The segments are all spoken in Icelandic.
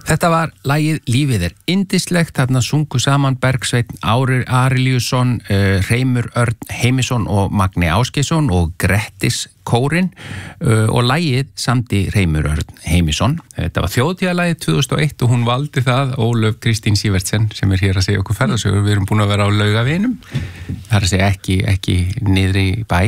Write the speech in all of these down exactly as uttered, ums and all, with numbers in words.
Þetta var lagið Lífið er yndislegt, þarna sungu saman Bergsveinn Árir Arilíusson, uh, Hreimur Örn Heimisson og Magni Ásgeirsson og Grettis kórinn uh, og lagið samdi Hreimur Örn Heimisson. Þetta var þjóðtíðalagið tvö þúsund og eitt og hún valdi það, Ólöf Kristín Sívertsen, sem er hér að segja okkur ferðasögur. Við erum búin að vera á Laugaveginum, það er að segja ekki, ekki niðri í bæ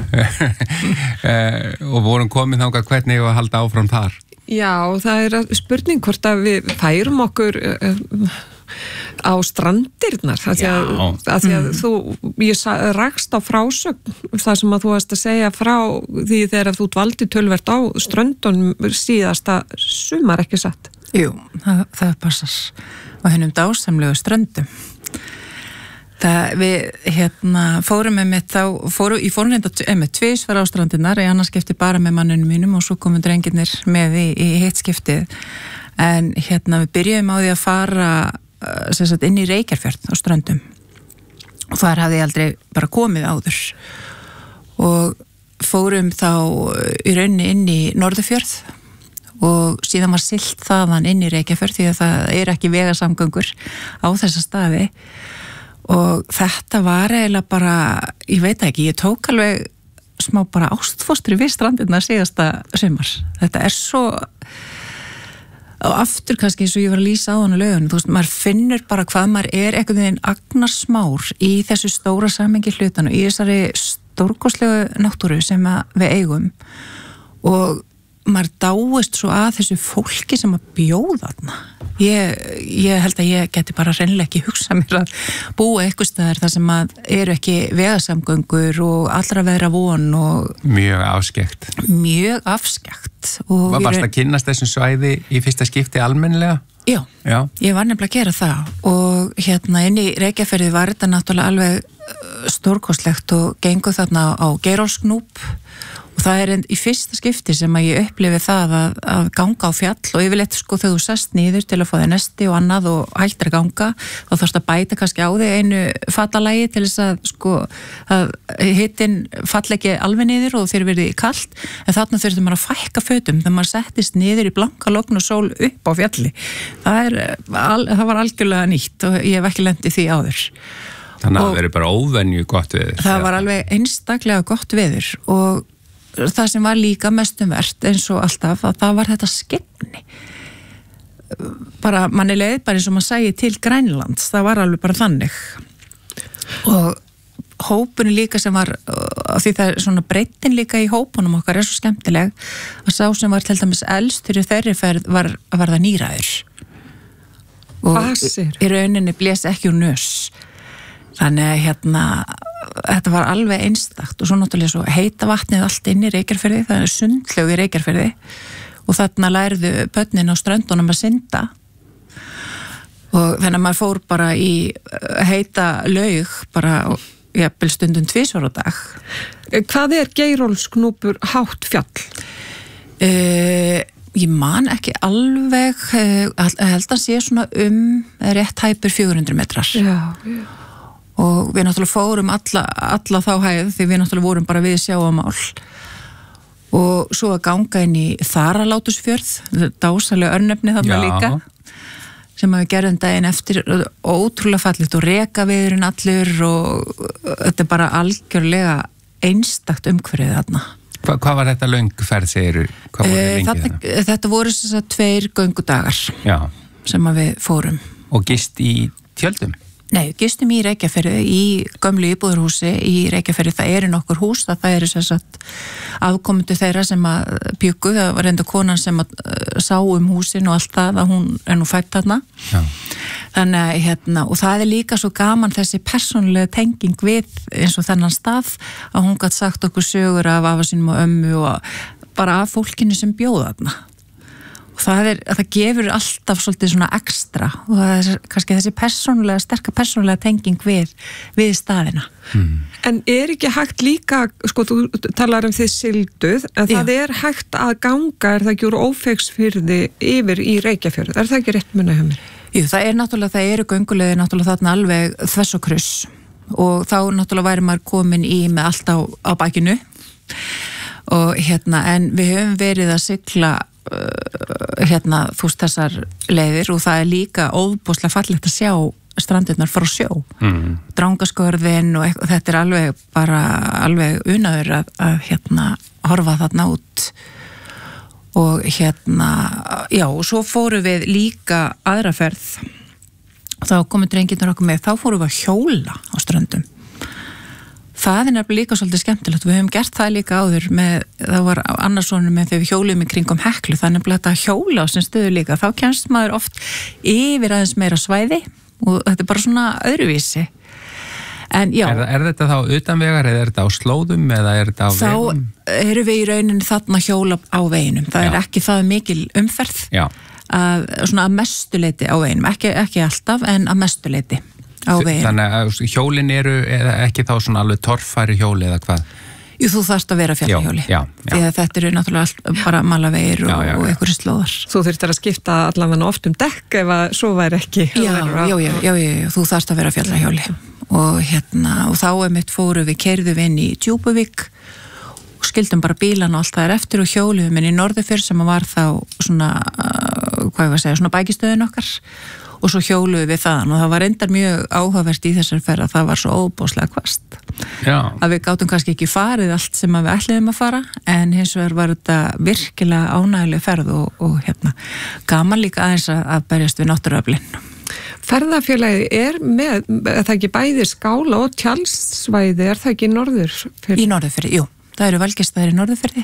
uh, og vorum komin þangað hvernig og að halda áfram þar. Já, það er spurning hvort að við færum okkur uh, á strandirnar að því að, að, því að mm. þú, ég rakst á frásögn það sem að þú varst að segja frá því þegar þú dvaldi tölvert á ströndunum síðasta sumar, ekki satt? Jú, það, það passar á hennum dásamlegu ströndum. Það við hérna fórum með mitt þá, fórum, ég fórum reynda með tvisvar á strandinnar, ég annars skipti bara með mannunum mínum og svo komum drengirnir með í, í hitt skiptið. En hérna við byrjuðum á því að fara sem sagt inn í Reykjarfjörð á ströndum. Og þar hafði ég aldrei bara komið áður. Og fórum þá í rauninni inn í Norðurfjörð og síðan var siglt þaðan inn í Reykjarfjörð því að það er ekki vegasamgöngur á þessa staði. Og þetta var eiginlega bara, ég veit ekki, ég tók alveg smá bara ástfóstri við strandirna síðasta sumar. Þetta er svo, og aftur kannski eins og ég var að lýsa á hann á Laugunum, þú veist, maður finnur bara hvað maður er einhvern veginn agnarsmár í þessu stóra samhengi hlutanu, í þessari stórkostlegu náttúru sem við eigum og maður dáist svo að þessu fólki sem að bjóða þarna. Ég, ég held að ég geti bara hreinlega ekki hugsað mér að búa eitthvað staðar þar sem að eru ekki vegasamgöngur og allra veðra von og mjög afskekt. Mjög afskekt. Og var varst að kynnast þessum svæði í fyrsta skipti almennilega? Já, Já, ég var nefnilega að gera það og hérna inn í Reykjaferði var þetta náttúrulega alveg stórkostlegt og gengur þarna á Geirólfsgnúp og það er í fyrsta skipti sem að ég upplifi það að, að ganga á fjall og yfirleitt sko þegar þú sest niður til að fá þig nesti og annað og hættir að ganga þá þarfst að bæta kannski á þig einu fatalagi til þess að sko að hittin fall ekki alveg niður og þeir verði kalt en þarna þurftum maður að fækka fötum þegar maður settist niður í blanka logn og sól upp á fjalli. Það, er, það var algjörlega nýtt og ég hef ekki lent í því áður. Þannig að það verið bara óvenju gott veður. Það var alveg einstaklega gott veður og það sem var líka mestum vert eins og alltaf að það var þetta skegni bara manni leið bara eins og maður sæði til Grænlands, það var alveg bara þannig og hópunni líka sem var því það er svona breytin líka í hópunum okkar er svo skemmtileg að sá sem var til dæmis elst fyrir þeirri ferð var, var það nýræður og Basir. Í rauninni blés ekki úr nös þannig að hérna þetta var alveg einstakt og svo náttúrulega svo heita vatnið allt inn í Reykjarfirði, það er sundlaug í Reykjarfirði og þarna lærðu börnin á ströndunum að synda og þannig að maður fór bara í heita laug bara jafnvel stundum tvisvar á dag. Hvað er Geirólfsgnúpur hátt fjall? Uh, ég man ekki alveg uh, held að sé svona um rétt hæpur fjögur hundruð metrar. Já, já. Og við náttúrulega fórum alla, alla þá hæð því við náttúrulega vorum bara við sjáamál og svo að ganga inn í Þaralátusfjörð, dásalega örnefni þarna Já. Líka sem að við gerðum daginn eftir ótrúlega fallit og rekaviðurinn allur og þetta er bara algjörlega einstakt umhverfið þarna. Hva, hvað var þetta löngferð, segiru? Hvað voru lengi þetta, þarna? Þetta voru þess að tveir göngudagar Já. Sem að við fórum. Og gist í tjöldum? Nei, gistum í Reykjaferði, í gömlu íbúðarhúsi í Reykjaferði, það eru nokkur hús, það, það eru sem sagt afkomendur þeirra sem að bjuggu, það var reynda konan sem að uh, sá um húsin og allt það, að hún er nú fætt þarna. Já. Þannig að hérna, og það er líka svo gaman þessi persónulega tenging við eins og þennan stað, að hún gætt sagt okkur sögur af afa sínum og ömmu og bara af fólkinu sem bjóða þarna. Það, er, það gefur alltaf svolítið svona ekstra og það er kannski þessi persónulega, sterka persónulega tenging við, við staðina. Mm. En er ekki hægt líka, sko þú talar um þið silduð, en það Já. Er hægt að ganga, er það ekki úr Ófeigsfirði yfir í Reykjafjörð, er það ekki rétt munað hjá mér? Jú, það er náttúrulega, það eru göngulegði náttúrulega þarna alveg þvers og kryss og þá náttúrulega væri maður komin í með allt á, á bakinu og hérna, en við höfum verið að sigla hérna, þú veist, þessar leiðir og það er líka óbúslega fallegt að sjá strandirnar frá sjó mm. Drangaskörðin og, og þetta er alveg bara alveg unaður að, að hérna horfa þarna út og hérna já, og svo fórum við líka aðra ferð þá komum drengirnir okkur með, þá fórum við að hjóla á ströndum. Það er nefnilega líka svolítið skemmtilegt. Við höfum gert það líka áður með, það var annarsonur með þegar við hjólum í kringum Heklu, það er nefnilega þetta að hjóla á sem stöðu líka. Þá kemst maður oft yfir aðeins meira svæði og þetta er bara svona öðruvísi. En já. Er, er þetta þá utanvegar eða er þetta á slóðum eða er þetta á þá vegum? Þá eru við í rauninni þarna hjóla á veginum. Það já. Er ekki það mikil umferð að, svona að mestuleiti á veginum. Ekki, ekki alltaf en að mestuleiti. Þannig að hjólin eru ekki þá svona alveg torfæri hjóli eða hvað? Jú, þú þarft að vera fjallahjóli því að þetta eru náttúrulega allt, bara malavegir og, og einhverju slóðar. Þú þurftir að skipta allavega oft um dekk ef að svo væri ekki. Já, já, já, já, já, þú þarft að vera fjallahjóli og hérna, og þá er mitt fóru við keyrðum inn í Djúpuvík og skildum bara bílan og allt það er eftir og hjóluðum inn í Norðurfjörð sem var þá svona, hvað ég var að segja, svona bækistöðin okkar og svo hjóluðu við þaðan og það var reyndar mjög áhugavert í þessar ferð að það var svo óbúslega hvasst. Já. Að við gátum kannski ekki farið allt sem við ætluðum að fara en hins vegar var þetta virkilega ánægileg ferð og, og hérna gaman líka aðeins að berjast við náttúruöflin. Ferðafélagi er með, er það ekki bæði skála og tjálsvæði, er það ekki Norðurfirði? Í Norðurfirði, jú. Það eru velgistæðir í Norðurfirði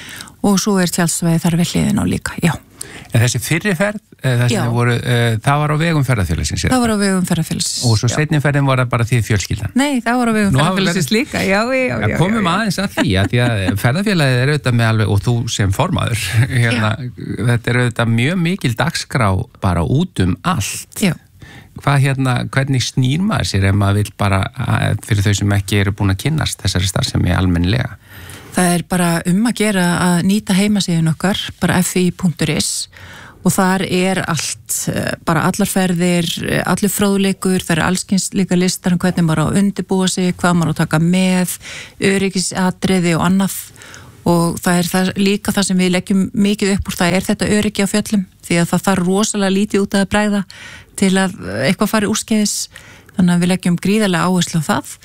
og svo er tjálsvæði þar við hliðin á líka, já. En þessi fyrri ferð, þessi voru, uh, það var á vegum ferðafélagsins? Það var á vegum ferðafélagsins. Og svo seinni ferðin var það bara því fjölskyldan? Nei, það var á vegum ferðafélagsins líka, já, já, já. já komum já, já. aðeins að því að, því að ferðafélagið er auðvitað með alveg, og þú sem formaður, hérna, þetta er auðvitað mjög mikil dagskrá bara út um allt. Já. Hvað hérna, hvernig snýr maður sér ef maður vil bara, fyrir þau sem ekki eru búin að kynnast þessari starfsemi almennilega? Það er bara um að gera að nýta heimasíðun okkar, bara f i punktur is og þar er allt, bara allar ferðir, allir fróðleikur, það er allskins líka listar um hvernig maður á að undirbúa sig, hvað maður á að taka með, öryggisatriði og annað og það er það, líka það sem við leggjum mikið upp úr, það er þetta öryggi á fjöllum því að það þarf rosalega lítið út að bregða til að eitthvað fari úrskeiðis, þannig að við leggjum gríðarlega áherslu á það,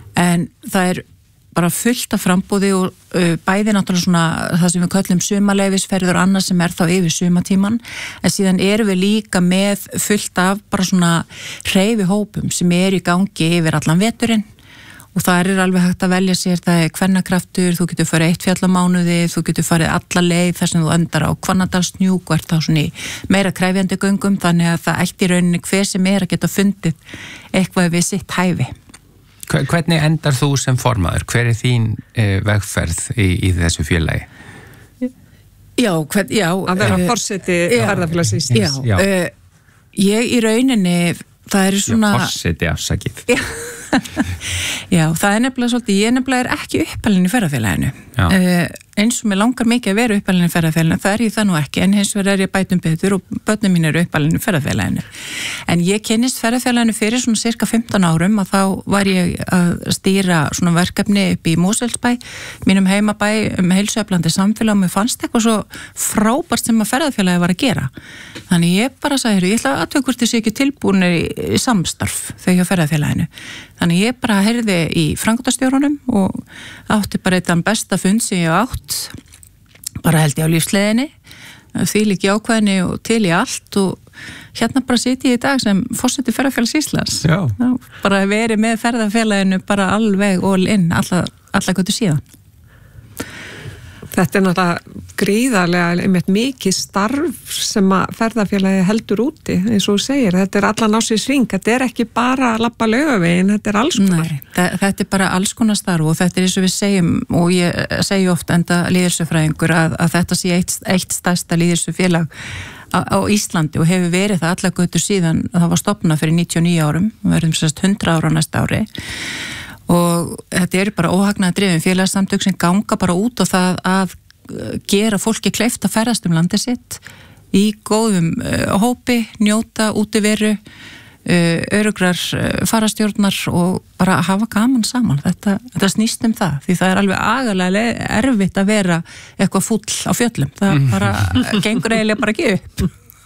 en það er bara fullt af frambúði og uh, bæði náttúrulega svona það sem við köllum sumarleyfisferðir og annað sem er þá yfir sumatíman en síðan erum við líka með fullt af bara svona hreyfihópum sem eru í gangi yfir allan veturinn og það er alveg hægt að velja sér, það er kvennakraftur, þú getur farið eitt fjall á mánuði, þú getur farið alla leið þar sem þú endar á Hvannadalshnjúk og ert þá svona í meira krefjandi göngum þannig að það ætti í rauninni hver sem er að geta fundið eitthvað við sitt hæfi. Hvernig endar þú sem formaður? Hver er þín eh, vegferð í, í þessu félagi? Já, hvern, já. Að vera forseti ferðafélagsins. Já, já. Uh, ég í rauninni, það er svona... Já, forseti afsakið. Já. Já, það er nefnilega svolítið, ég nefnilega er ekki uppalinn í ferðafélaginu. Uh, eins og mér langar mikið að vera uppalinn í ferðafélaginu, það er ég það nú ekki, en hins vegar er ég bætum betur og börnum mín eru uppalinn í ferðafélaginu. En ég kynnist ferðafélaginu fyrir svona cirka fimmtán árum að þá var ég að stýra svona verkefni upp í Mosfellsbæ, mínum heimabæ um heilsueflandi samfélag og mér fannst eitthvað svo frábært sem að ferðafélagi var að gera. Þannig ég bara sagði, ég ætla að athuga hvort þessi ekki tilbúinir í, í samstarf þegar ég ferðafélaginu. Þannig ég bara heyrði í framkvæmdastjórunum og átti bara eitthvað besta fund sem ég átt, bara held ég á lífsleiðinni, því líki ákveðinni og til í allt og hérna bara siti ég í dag sem forseti Ferðafélags Íslands. Já. Já, bara verið með ferðafélaginu bara alveg all in, alla, alla götu síðan. Þetta er náttúrulega gríðarlega einmitt mikið starf sem að ferðafélagi heldur úti, eins og þú segir, þetta er allan á sig sving, þetta er ekki bara að labba Laugaveginn, þetta er alls konar. Nei, þetta er bara alls konar starf og þetta er eins og við segjum, og ég segi oft enda lýðheilsufræðingur að, að þetta sé eitt, eitt stærsta lýðheilsufélag á, á Íslandi og hefur verið það alla götur síðan það var stofnað fyrir níutíu og níu árum, við verðum sérst hundrað ára á næsta ári. Og þetta eru bara óhagnaða drifin félagssamtök sem ganga bara út á það að gera fólki kleift að ferðast um landið sitt í góðum uh, hópi, njóta, útiveru, örugrar farastjórnar og bara hafa gaman saman. Þetta, þetta snýst um það, því það er alveg agalega erfitt að vera eitthvað fúll á fjöllum. Það bara gengur eiginlega bara ekki upp.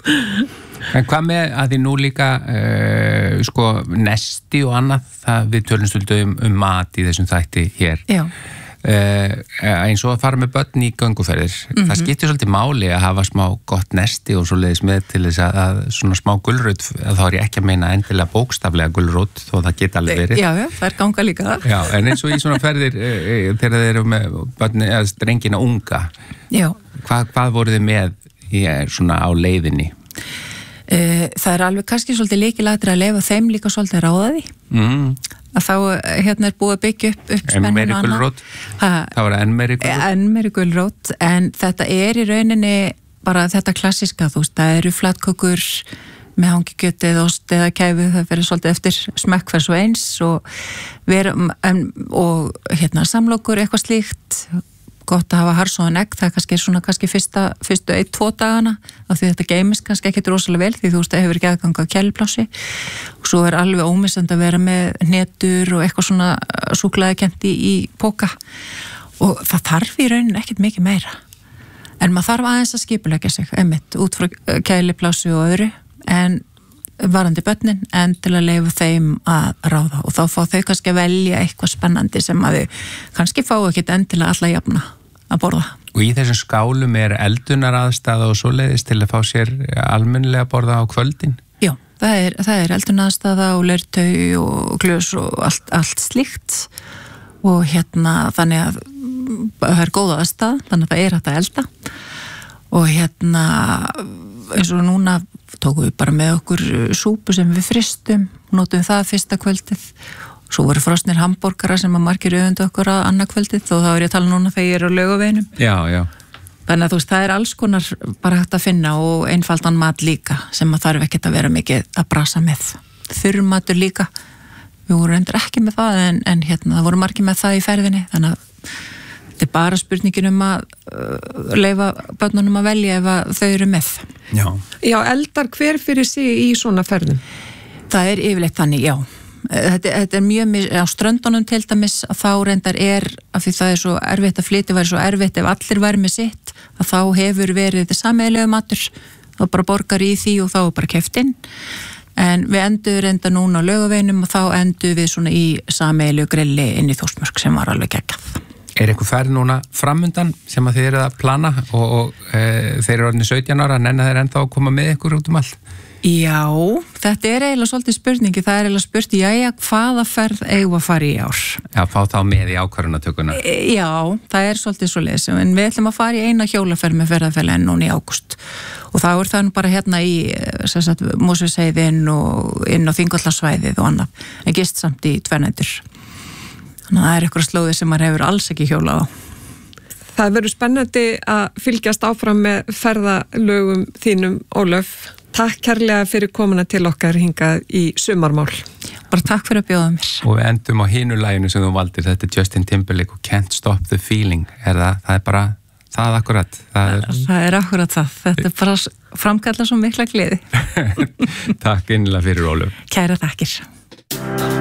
En hvað með að því nú líka uh, sko nesti og annað, það við tölum stundum um, um mat í þessum þætti hér. Já. Uh, eins og að fara með börn í gönguferðir mm-hmm. það skiptir svolítið máli að hafa smá gott nesti og svo leiðis með til þess að, að svona smá gulrót, þá er ég ekki að meina endilega bókstaflega gulrót þó það geta alveg verið. Já, já, það er ganga líka það. Já, en eins og í svona ferðir e, e, þegar þeir eru með börn, eða strengina unga já. Hvað, hvað voru þið með í, svona á leiðinni? Uh, það er alveg kannski svolítið líkilættir að lefa þeim líka svolítið ráða því mm. að þá hérna er búið að byggja upp, upp enn meiri gulrót það var enn meiri gulrót enn meiri gulrót, en þetta er í rauninni bara þetta klassíska, þú veist, það eru flatkökur með hangikjöti eða ost eða kæfu, það verður svolítið eftir smekk hvers og eins og, verum, en, og hérna samlokur eitthvað slíkt, gott að hafa harsóðan egg, það er kannski svona kannski fyrsta, fyrstu ein, tvo dagana af því þetta geimist kannski ekki rosalega vel því þú veist að hefur ekki aðgang á kæliplási og svo er alveg ómissandi að vera með hnetur og eitthvað svona súkkulaðikent í, í póka og það þarf í rauninni ekkert mikið meira en maður þarf aðeins að skipuleggja sig einmitt út frá kæliplási og öðru en varandi börnin en til að leyfa þeim að ráða og þá fá þau kannski að velja eitthvað spennandi sem að þau kannski fá ekkert endilega alla jafna að borða. Og í þessum skálum er eldunar aðstæða og svoleiðis til að fá sér almennilega að borða á kvöldin? Já, það er, það er eldunar aðstæða og leirtau og glös og allt, allt slíkt og hérna þannig að það er góða aðstæða þannig að það er hægt að elda og hérna eins og núna tókum við bara með okkur súpu sem við fristum, notum það fyrsta kvöldið, svo voru frosnir hambúrgara sem að margir öfundu okkur að annað kvöldið og þá er ég að tala núna þegar ég er á Laugaveinum. Já, já. Þannig að þú veist, það er alls konar bara hægt að finna og einfaldan mat líka sem að þarf ekkert að vera mikið að brasa með. Þurrmatur líka, við vorum endur ekki með það en, en hérna, það voru margir með það í ferðinni, þannig að þetta er bara spurningin um að uh, leyfa börnunum að velja ef að þau eru með. Já. Já, eldar hver fyrir sig í svona ferðum? Það er yfirleitt þannig, já. Þetta, þetta er mjög, á ströndunum til dæmis að þá reyndar er, af því það er svo erfitt að flytja, væri svo erfitt ef allir væri með sitt, að þá hefur verið þetta sameiginlegu matur, þá bara borgar í því og þá er bara keypt inn. En við endur reynda núna á Laugaveinum og þá endur við svona í sameiginlegu grilli inn í Þórsmörk sem var alveg geggjað. Er einhver ferð núna framundan sem að þið eru að plana og, og e, þeir eru orðin sautján ára en enn að þeir ennþá að koma með ykkur út um allt? Já, þetta er eiginlega svolítið spurningi, það er eiginlega spurt, jæja, hvaða ferð eigum að fara í ár? Já, fá þá með í ákvarðanatökuna. E, já, það er svolítið svoleiðis, en við ætlum að fara í eina hjólaferð með ferðarfélaginu núna í ágúst og þá er það nú bara hérna í Mosfellsheiðin og inn á Þingvallarsvæðið og annað, en gist samt í tvernætur. Þannig að það er eitthvað slóði sem maður hefur alls ekki hjólað á. Það verður spennandi að fylgjast áfram með ferðalögum þínum, Ólöf. Takk kærlega fyrir komuna til okkar hingað í sumarmál. Bara takk fyrir að bjóða mér. Og við endum á hinu laginu sem þú valdir, þetta er Justin Timberlake og Can't Stop the Feeling. Er það, það er bara það akkurat. Það er, það er akkurat það. Þetta er bara framkalla svo mikla gleði. Takk innilega fyrir, Ólöf. Kæra takkir.